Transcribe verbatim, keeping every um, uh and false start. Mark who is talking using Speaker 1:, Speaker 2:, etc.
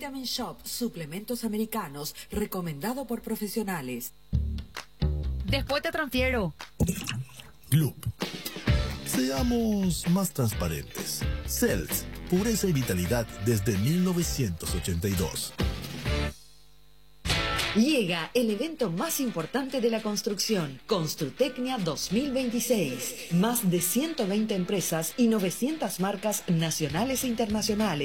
Speaker 1: Vitamin Shop, suplementos americanos, recomendado por profesionales.
Speaker 2: Después te transfiero.
Speaker 3: Club. Seamos más transparentes. Cels, pureza y vitalidad desde mil novecientos ochenta y dos.
Speaker 1: Llega el evento más importante de la construcción, Construtecnia dos mil veintiséis. Más de ciento veinte empresas y novecientas marcas nacionales e internacionales